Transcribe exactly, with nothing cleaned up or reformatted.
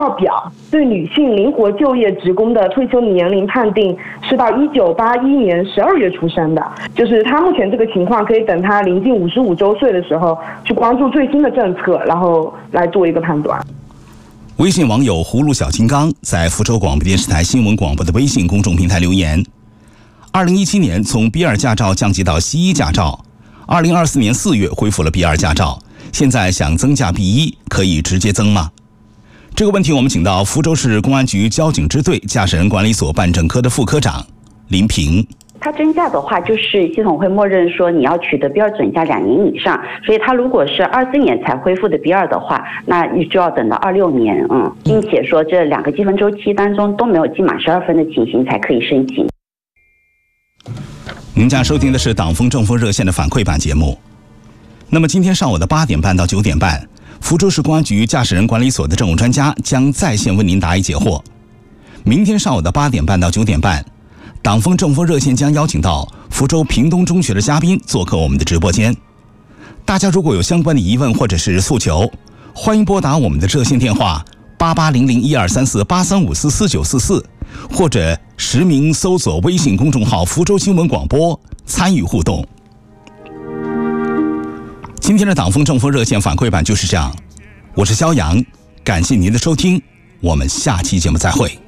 表对女性灵活就业职工的退休年龄判定是到一九八一年十二月出生的，就是他目前这个情况可以等他临近五十五周岁的时候去关注最新的政策，然后来做一个判断。 微信网友葫芦小金刚在福州广播电视台新闻广播的微信公众平台留言：二零一七年从 B 二 驾照降级到 C 一 驾照，二零二四年四月恢复了 B 二 驾照，现在想增驾 B 一，可以直接增吗？这个问题我们请到福州市公安局交警支队驾驶人管理所办证科的副科长林平。 它增驾的话，就是系统会默认说你要取得 B 二 准驾两年以上，所以它如果是二四年才恢复的 B 二 的话，那就要等到二六年，嗯，并且说这两个积分周期当中都没有记满十二分的情形才可以申请。 您将收听的是党风政风热线的反馈版节目。那么今天上午的八点半到九点半，福州市公安局驾驶人管理所的政务专家将在线为您答疑解惑。明天上午的八点半到九点半，党风政风热线将邀请到福州屏东中学的嘉宾做客我们的直播间。大家如果有相关的疑问或者是诉求，欢迎拨打我们的热线电话八八零零一二三四八三五四四九四四，或者实名搜索微信公众号福州新闻广播参与互动。今天的党风政风热线反馈版就是这样，我是肖阳，感谢您的收听，我们下期节目再会。